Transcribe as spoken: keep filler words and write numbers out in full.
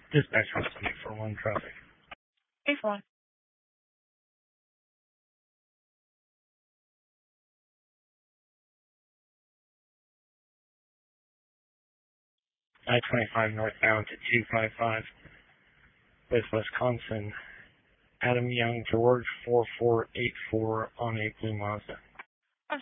Dispatch one seven four one traffic. eight four one. I twenty-five northbound to two five five with Wisconsin. Adam Young George four four eight four on a blue Mazda.